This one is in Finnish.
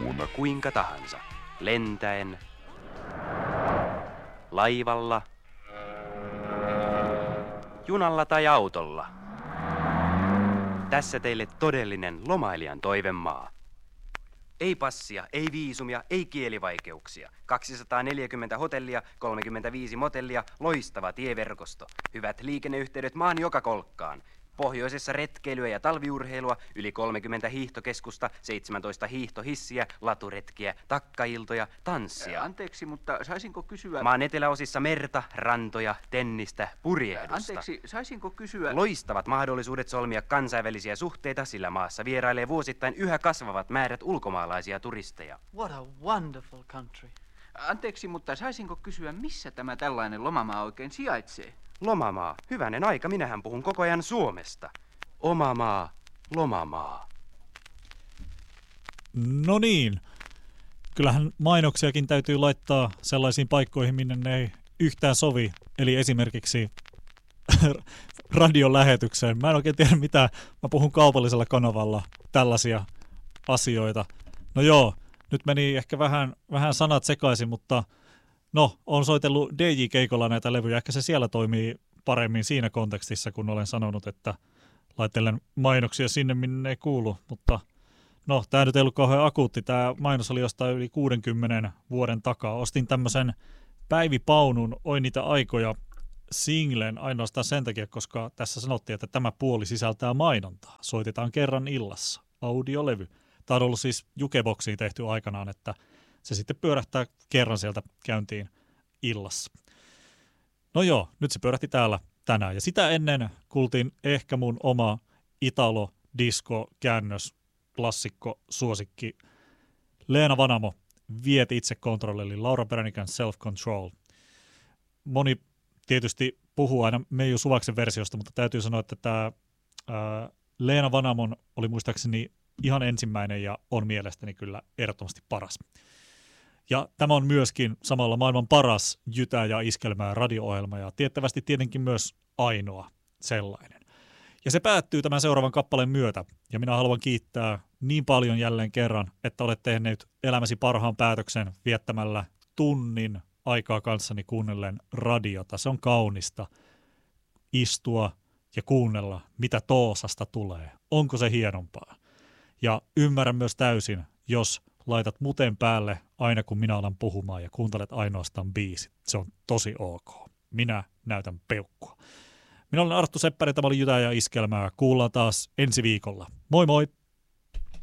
kuinka tahansa. Lentäen, laivalla, junalla tai autolla. Tässä teille todellinen lomailijan toivemaa. Ei passia, ei viisumia, ei kielivaikeuksia. 240 hotellia, 35 motellia, loistava tieverkosto. Hyvät liikenneyhteydet maan joka kolkkaan. Pohjoisessa retkeilyä ja talviurheilua, yli 30 hiihtokeskusta, 17 hiihtohissiä, laturetkiä, takkailtoja, tanssia. Anteeksi, mutta saisinko kysyä... Maan eteläosissa merta, rantoja, tennistä, purjehdusta. Anteeksi, saisinko kysyä... Loistavat mahdollisuudet solmia kansainvälisiä suhteita, sillä maassa vierailee vuosittain yhä kasvavat määrät ulkomaalaisia turisteja. What a wonderful country. Anteeksi, mutta saisinko kysyä, missä tämä tällainen lomamaa oikein sijaitsee? Lomamaa. Hyvänen aika, minähän puhun koko ajan Suomesta. Oma maa, lomamaa. No niin. Kyllähän mainoksiakin täytyy laittaa sellaisiin paikkoihin, minne ne ei yhtään sovi. Eli esimerkiksi radion lähetykseen. Mä en oikein tiedä mitä. Mä puhun kaupallisella kanavalla tällaisia asioita. No joo, nyt meni ehkä vähän sanat sekaisin, mutta no, on soitellut DJ-keikolla näitä levyjä. Ehkä se siellä toimii paremmin siinä kontekstissa, kun olen sanonut, että laittelen mainoksia sinne, minne ei kuulu. Mutta no, tämä nyt ei ollut kauhean akuutti. Tämä mainos oli jostain yli 60 vuoden takaa. Ostin tämmöisen Päivi Paunun Oi niitä aikoja singlen ainoastaan sen takia, koska tässä sanottiin, että tämä puoli sisältää mainontaa. Soitetaan kerran illassa. Audiolevy. Tämä on ollut siis Jukeboxiin tehty aikanaan, että se sitten pyörähtää kerran sieltä käyntiin illassa. No joo, nyt se pyörähti täällä tänään. Ja sitä ennen kuultiin ehkä mun oma Italo-disco-käännös, klassikko, suosikki. Leena Vanamo, Viet itse kontrolli, eli Laura Branigan Self Control. Moni tietysti puhuu aina Meiju Suvaksen versiosta, mutta täytyy sanoa, että tämä Leena Vanamon oli muistaakseni ihan ensimmäinen ja on mielestäni kyllä ehdottomasti paras. Ja tämä on myöskin samalla maailman paras jytä- ja iskelmää radio-ohjelma ja tiettävästi tietenkin myös ainoa sellainen. Ja se päättyy tämän seuraavan kappaleen myötä. Ja minä haluan kiittää niin paljon jälleen kerran, että olet tehnyt elämäsi parhaan päätöksen viettämällä tunnin aikaa kanssani kuunnellen radiota. Se on kaunista istua ja kuunnella, mitä Toosasta tulee. Onko se hienompaa? Ja ymmärrän myös täysin, jos laitat muten päälle aina kun minä alan puhumaan ja kuuntelet ainoastaan biisit. Se on tosi ok. Minä näytän peukkua. Minä olen Arttu Seppänen, tämä oli Jytä ja Iskelmää. Kuullaan taas ensi viikolla. Moi moi!